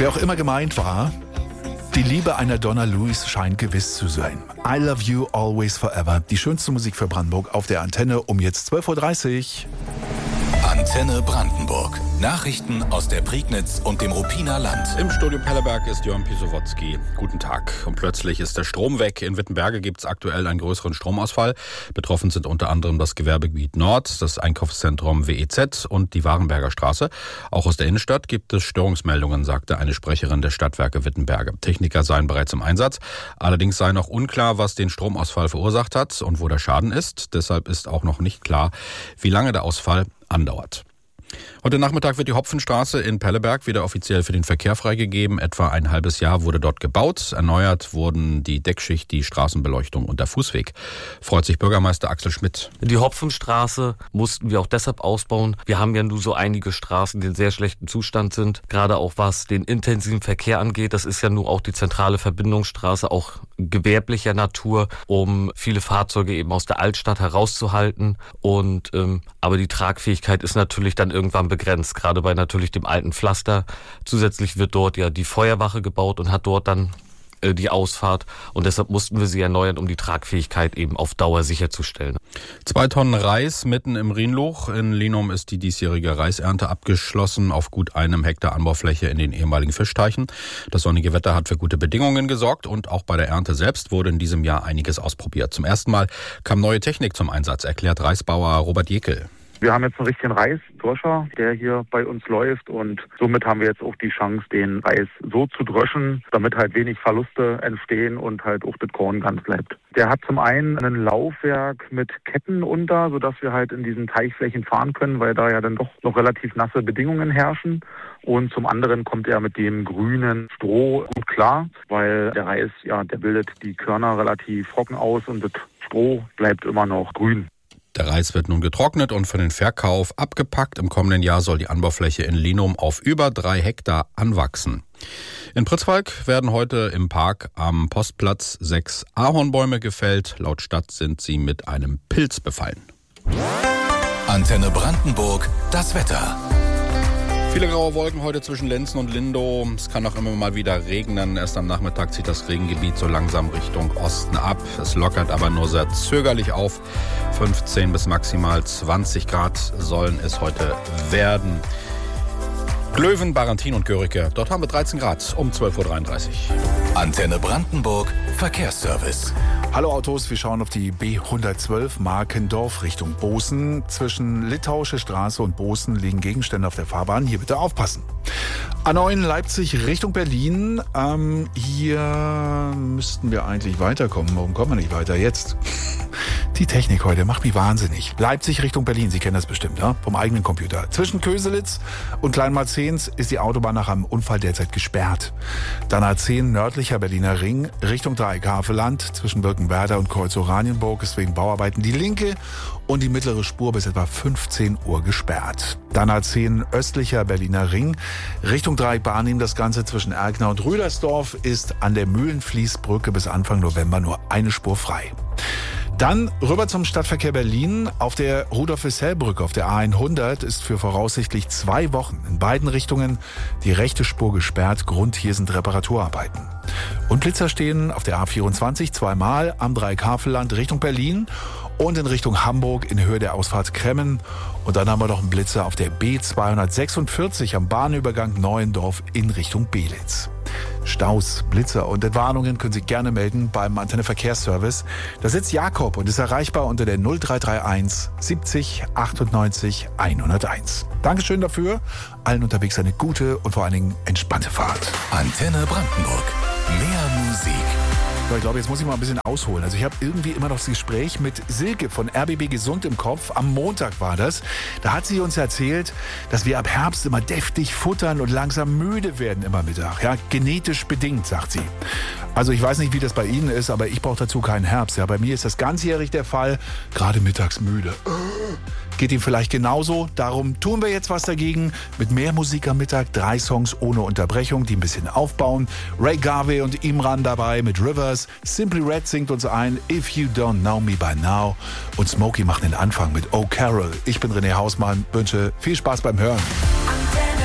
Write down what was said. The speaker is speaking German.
Wer auch immer gemeint war, die Liebe einer Donna Lewis scheint gewiss zu sein. I love you always forever. Die schönste Musik für Brandenburg auf der Antenne um jetzt 12.30 Uhr. Antenne Brandenburg. Nachrichten aus der Prignitz und dem Ruppiner Land. Im Studio Pelleberg ist Jörn Pisowotzki. Guten Tag. Und plötzlich ist der Strom weg. In Wittenberge gibt es aktuell einen größeren Stromausfall. Betroffen sind unter anderem das Gewerbegebiet Nord, das Einkaufszentrum WEZ und die Warenberger Straße. Auch aus der Innenstadt gibt es Störungsmeldungen, sagte eine Sprecherin der Stadtwerke Wittenberge. Techniker seien bereits im Einsatz. Allerdings sei noch unklar, was den Stromausfall verursacht hat und wo der Schaden ist. Deshalb ist auch noch nicht klar, wie lange der Ausfall andauert. Heute Nachmittag wird die Hopfenstraße in Pelleberg wieder offiziell für den Verkehr freigegeben. Etwa ein halbes Jahr wurde dort gebaut. Erneuert wurden die Deckschicht, die Straßenbeleuchtung und der Fußweg. Freut sich Bürgermeister Axel Schmidt. Die Hopfenstraße mussten wir auch deshalb ausbauen. Wir haben ja nur so einige Straßen, die in sehr schlechten Zustand sind. Gerade auch was den intensiven Verkehr angeht. Das ist ja nur auch die zentrale Verbindungsstraße, auch gewerblicher Natur, um viele Fahrzeuge eben aus der Altstadt herauszuhalten. Aber die Tragfähigkeit ist natürlich dann irgendwann begrenzt, gerade bei natürlich dem alten Pflaster. Zusätzlich wird dort ja die Feuerwache gebaut und hat dort dann die Ausfahrt. Und deshalb mussten wir sie erneuern, um die Tragfähigkeit eben auf Dauer sicherzustellen. 2 Tonnen Reis mitten im Rhinluch. In Linum ist die diesjährige Reisernte abgeschlossen auf gut 1 Hektar Anbaufläche in den ehemaligen Fischteichen. Das sonnige Wetter hat für gute Bedingungen gesorgt und auch bei der Ernte selbst wurde in diesem Jahr einiges ausprobiert. Zum ersten Mal kam neue Technik zum Einsatz, erklärt Reisbauer Robert Jekel. Wir haben jetzt einen richtigen Reisdroscher, der hier bei uns läuft und somit haben wir jetzt auch die Chance, den Reis so zu dröschen, damit halt wenig Verluste entstehen und halt auch das Korn ganz bleibt. Der hat zum einen ein Laufwerk mit Ketten unter, sodass wir halt in diesen Teichflächen fahren können, weil da ja dann doch noch relativ nasse Bedingungen herrschen. Und zum anderen kommt er mit dem grünen Stroh gut klar, weil der Reis, ja, der bildet die Körner relativ trocken aus und das Stroh bleibt immer noch grün. Der Reis wird nun getrocknet und für den Verkauf abgepackt. Im kommenden Jahr soll die Anbaufläche in Linum auf über 3 Hektar anwachsen. In Pritzwalk werden heute im Park am Postplatz 6 Ahornbäume gefällt. Laut Stadt sind sie mit einem Pilz befallen. Antenne Brandenburg, das Wetter. Viele graue Wolken heute zwischen Lenzen und Lindow. Es kann auch immer mal wieder regnen. Erst am Nachmittag zieht das Regengebiet so langsam Richtung Osten ab. Es lockert aber nur sehr zögerlich auf. 15 bis maximal 20 Grad sollen es heute werden. Glöwen, Barentin und Görike. Dort haben wir 13 Grad um 12.33 Uhr. Antenne Brandenburg, Verkehrsservice. Hallo Autos, wir schauen auf die B112 Markendorf Richtung Bozen. Zwischen Litauische Straße und Bozen liegen Gegenstände auf der Fahrbahn. Hier bitte aufpassen. A9 Leipzig Richtung Berlin. Hier müssten wir eigentlich weiterkommen. Warum kommen wir nicht weiter jetzt? Die Technik heute macht mich wahnsinnig. Leipzig Richtung Berlin, Sie kennen das bestimmt, ja? Vom eigenen Computer. Zwischen Köselitz und Kleinmarzens ist die Autobahn nach einem Unfall derzeit gesperrt. Dann A10 nördlicher Berliner Ring Richtung Dreieck Havelland. Zwischen Birkenwerder und Kreuz Oranienburg ist wegen Bauarbeiten die linke und die mittlere Spur bis etwa 15 Uhr gesperrt. Dann A10 östlicher Berliner Ring Richtung Dreieck Barnim. Das Ganze zwischen Erkner und Rüdersdorf ist an der Mühlenfließbrücke bis Anfang November nur eine Spur frei. Dann rüber zum Stadtverkehr Berlin. Auf der Rudolf-Wissell-Brücke auf der A100 ist für voraussichtlich 2 Wochen in beiden Richtungen die rechte Spur gesperrt. Grund hier sind Reparaturarbeiten. Und Blitzer stehen auf der A24 zweimal am Dreieck Havelland Richtung Berlin und in Richtung Hamburg in Höhe der Ausfahrt Kremmen. Und dann haben wir noch einen Blitzer auf der B246 am Bahnübergang Neuendorf in Richtung Belitz. Staus, Blitzer und Entwarnungen können Sie gerne melden beim Antenne Verkehrsservice. Da sitzt Jakob und ist erreichbar unter der 0331 70 98 101. Dankeschön dafür. Allen unterwegs eine gute und vor allen Dingen entspannte Fahrt. Antenne Brandenburg. Mehr Musik. Ich glaube, jetzt muss ich mal ein bisschen ausholen. Also ich habe irgendwie immer noch das Gespräch mit Silke von RBB Gesund im Kopf. Am Montag war das. Da hat sie uns erzählt, dass wir ab Herbst immer deftig futtern und langsam müde werden immer Mittag. Ja, genetisch bedingt, sagt sie. Also ich weiß nicht, wie das bei Ihnen ist, aber ich brauche dazu keinen Herbst. Ja, bei mir ist das ganzjährig der Fall. Gerade mittags müde. Geht Ihnen vielleicht genauso. Darum tun wir jetzt was dagegen. Mit mehr Musik am Mittag. 3 Songs ohne Unterbrechung, die ein bisschen aufbauen. Ray Garvey und Imran dabei mit Rivers. Simply Red singt uns ein If You Don't Know Me By Now. Und Smokey macht den Anfang mit Oh Carol. Ich bin René Hausmann. Wünsche viel Spaß beim Hören.